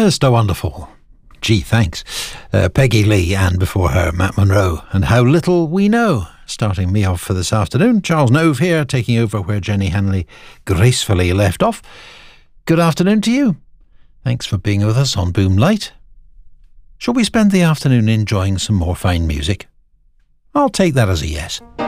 Mr. Wonderful. Gee, thanks. Peggy Lee, and before her, Matt Monro, and How Little We Know. Starting me off for this afternoon, Charles Nove here, taking over where Jenny Hanley gracefully left off. Good afternoon to you. Thanks for being with us on Boom Light. Shall we spend the afternoon enjoying some more fine music? I'll take that as a yes.